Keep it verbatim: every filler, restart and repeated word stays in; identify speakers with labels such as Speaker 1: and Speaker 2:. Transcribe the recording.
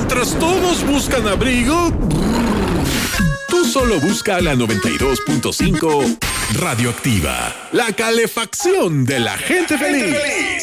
Speaker 1: mientras todos buscan abrigo, tú solo busca la noventa y dos punto cinco Radioactiva, la calefacción de la gente feliz.